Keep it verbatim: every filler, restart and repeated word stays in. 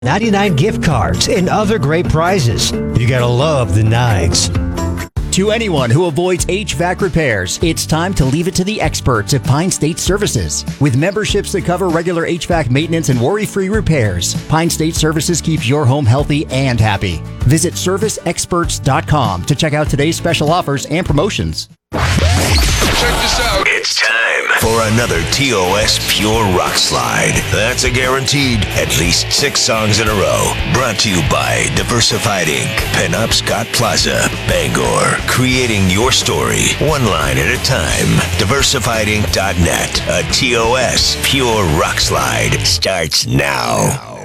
ninety-nine gift cards and other great prizes. You gotta love the nines. To anyone who avoids H V A C repairs, it's time to leave it to the experts at Pine State Services. With memberships that cover regular H V A C maintenance and worry-free repairs, Pine State Services keeps your home healthy and happy. Visit service experts dot com to check out today's special offers and promotions. Check this out. It's time for another T O S Pure Rock Slide. That's a guaranteed at least six songs in a row. Brought to you by Diversified Incorporated. Pinup Scott Plaza, Bangor. Creating your story, one line at a time. diversified inc dot net. A T O S Pure Rock Slide starts now.